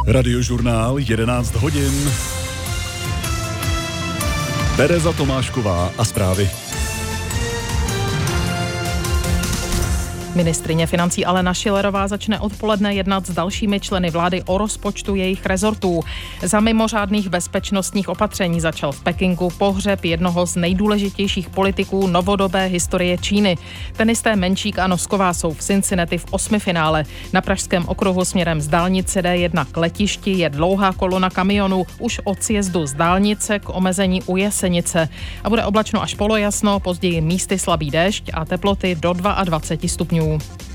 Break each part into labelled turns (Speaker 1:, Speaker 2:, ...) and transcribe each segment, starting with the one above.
Speaker 1: Radiožurnál 11 hodin. Tereza Tomášková a zprávy.
Speaker 2: Ministryně financí Alena Schillerová začne odpoledne jednat s dalšími členy vlády o rozpočtu jejich rezortů. Za mimořádných bezpečnostních opatření začal v Pekingu pohřeb jednoho z nejdůležitějších politiků novodobé historie Číny. Tenisté Menčík a Nosková jsou v Cincinnati v osmifinále. Na Pražském okruhu směrem z dálnice D1 k letišti je dlouhá kolona kamionů už od sjezdu z dálnice k omezení u Jesenice. A bude oblačno až polojasno, později místy slabý déšť a teploty do 22 stupňů.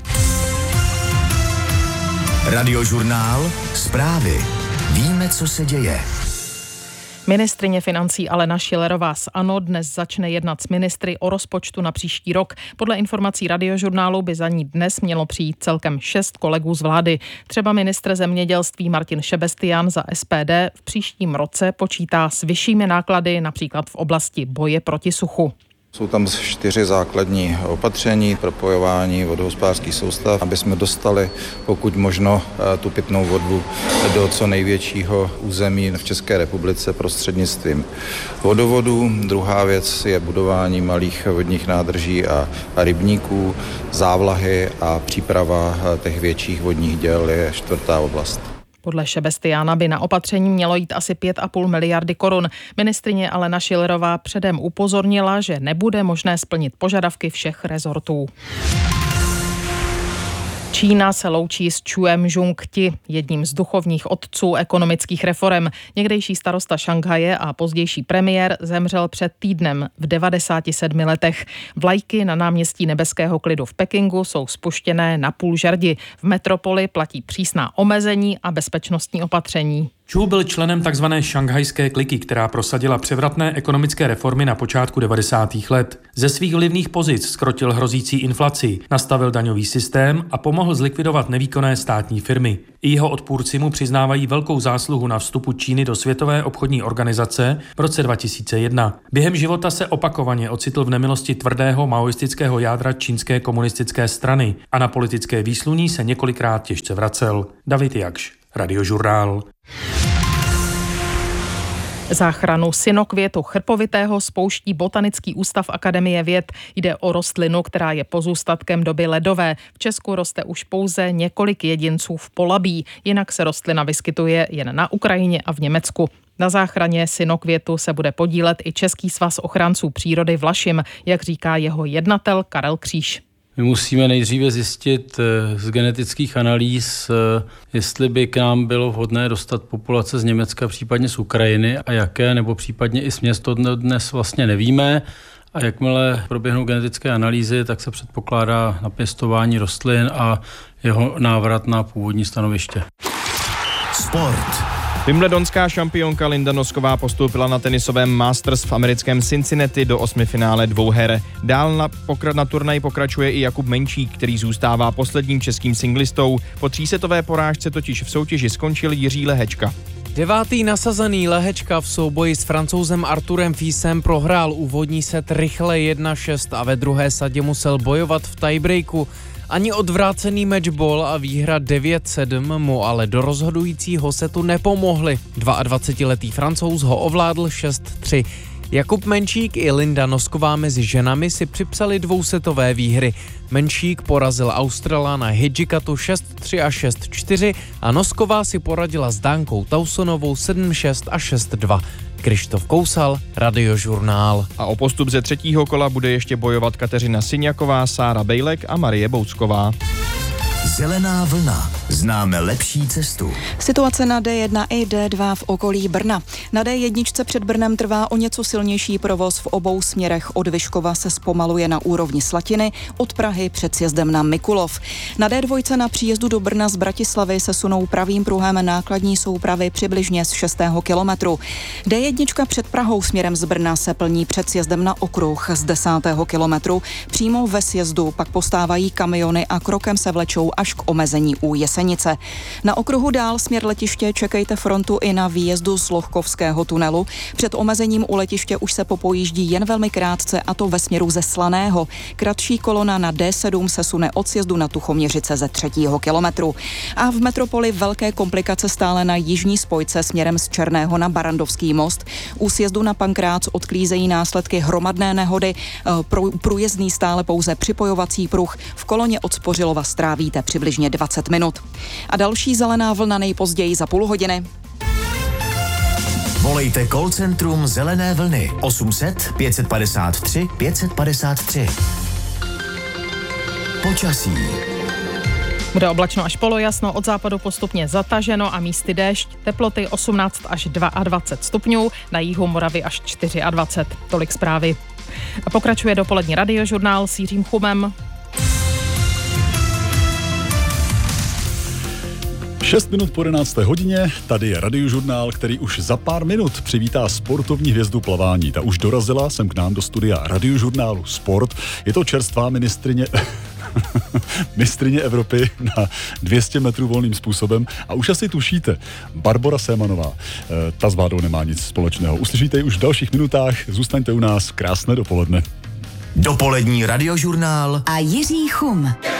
Speaker 3: Radiožurnál zprávy. Víme, co se děje.
Speaker 2: Ministryně financí Alena Schillerová z ANO dnes začne jednat s ministry o rozpočtu na příští rok. Podle informací Radiožurnálu by za ní dnes mělo přijít celkem 6 kolegů z vlády. Třeba ministr zemědělství Martin Šebestian za SPD v příštím roce počítá s vyššími náklady, například v oblasti boje proti suchu.
Speaker 4: Jsou tam 4 základní opatření, propojování vodohospodářských soustav, aby jsme dostali pokud možno tu pitnou vodu do co největšího území v České republice prostřednictvím vodovodů. Druhá věc je budování malých vodních nádrží a rybníků, závlahy a příprava těch větších vodních děl je 4. oblast.
Speaker 2: Podle Šebestiána by na opatření mělo jít asi 5,5 miliardy korun. Ministryně Alena Schillerová předem upozornila, že nebude možné splnit požadavky všech rezortů. Čína se loučí s Čuem Žung-ti, jedním z duchovních otců ekonomických reforem. Někdejší starosta Šanghaje a pozdější premiér zemřel před týdnem v 97 letech. Vlajky na náměstí Nebeského klidu v Pekingu jsou spuštěné na půl žerdi. V metropoli platí přísná omezení a bezpečnostní opatření.
Speaker 5: Ču byl členem tzv. Šanghajské kliky, která prosadila převratné ekonomické reformy na počátku 90. let. Ze svých vlivných pozic zkrotil hrozící inflaci, nastavil daňový systém a pomohl zlikvidovat nevýkonné státní firmy. I jeho odpůrci mu přiznávají velkou zásluhu na vstupu Číny do Světové obchodní organizace v roce 2001. Během života se opakovaně ocitl v nemilosti tvrdého maoistického jádra čínské komunistické strany a na politické výsluní se několikrát těžce vracel. David Jakš, Radiožurnál.
Speaker 2: Záchranu synokvětu chrpovitého spouští Botanický ústav Akademie věd. Jde o rostlinu, která je pozůstatkem doby ledové. V Česku roste už pouze několik jedinců v Polabí, jinak se rostlina vyskytuje jen na Ukrajině a v Německu. Na záchraně synokvětu se bude podílet i Český svaz ochránců přírody Vlašim, jak říká jeho jednatel Karel Kříž.
Speaker 6: My musíme nejdříve zjistit z genetických analýz, jestli by k nám bylo vhodné dostat populace z Německa, případně z Ukrajiny a jaké, nebo případně i směs, to dnes vlastně nevíme. A jakmile proběhnou genetické analýzy, tak se předpokládá napěstování rostlin a jeho návrat na původní stanoviště.
Speaker 3: Sport.
Speaker 7: Wimbledonská šampionka Linda Nosková postoupila na tenisovém Masters v americkém Cincinnati do osmifinále dvouher. Dál na turnaj pokračuje i Jakub Menčík, který zůstává posledním českým singlistou. Po 3setové porážce totiž v soutěži skončil Jiří Lehečka.
Speaker 8: 9. nasazený Lehečka v souboji s Francouzem Arturem Fisem prohrál úvodní set rychle 1-6 a ve druhé sadě musel bojovat v tiebreaku. Ani odvrácený matchball a výhra 9-7 mu ale do rozhodujícího setu nepomohly. 22letý Francouz ho ovládl 6-3. Jakub Menčík i Linda Nosková mezi ženami si připsali dvousetové výhry. Menčík porazil Australana Hidžikatu 6-3 a 6-4 a Nosková si poradila s Dánkou Tausonovou 7-6 a 6-2. Krištof Kousal, Radiožurnál.
Speaker 7: A o postup ze třetího kola bude ještě bojovat Kateřina Syňaková, Sára Bejlek a Marie Boucková.
Speaker 3: Zelená vlna. Známe lepší cestu.
Speaker 9: Situace na D1 i D2 v okolí Brna. Na D1 před Brnem trvá o něco silnější provoz v obou směrech. Od Vyškova se zpomaluje na úrovni Slatiny, od Prahy před sjezdem na Mikulov. Na D2 na příjezdu do Brna z Bratislavy se sunou pravým pruhem nákladní soupravy přibližně z 6. kilometru. D1 před Prahou směrem z Brna se plní před sjezdem na okruh z 10. kilometru. Přímo ve sjezdu pak postávají kamiony a krokem se vlečou až k omezení u Jesenice. silnice. Na okruhu dál směr letiště čekejte frontu i na výjezdu z Lohkovského tunelu. Před omezením u letiště už se popojíždí jen velmi krátce, a to ve směru ze Slaného. Kratší kolona na D7 se sune od sjezdu na Tuchoměřice ze 3. kilometru. A v metropoli velké komplikace stále na jižní spojce směrem z Černého na Barandovský most. U sjezdu na Pankrác odklízejí následky hromadné nehody, průjezdný stále pouze připojovací pruh. V koloně od Spořilova strávíte přibližně 20 minut. A další zelená vlna nejpozději za půl hodiny.
Speaker 3: Volejte call centrum Zelené vlny 800 553 553. Počasí.
Speaker 2: Bude oblačno až polojasno, od západu postupně zataženo a místy déšť, teploty 18 až 22 stupňů, na jihu Moravy až 24. Tolik zprávy. A pokračuje dopolední radiožurnál s Jiřím Chumem.
Speaker 1: 6 minut po 11. hodině, tady je radiožurnál, který už za pár minut přivítá sportovní hvězdu plavání. Ta už dorazila sem k nám do studia radiožurnálu Sport. Je to čerstvá mistryně Evropy na 200 metrů volným způsobem a už asi tušíte, Barbora Sémanová. Ta s vládou nemá nic společného. Uslyšíte ji už v dalších minutách, zůstaňte u nás, krásné dopoledne.
Speaker 3: Dopolední radiožurnál
Speaker 10: a Jiří Chum.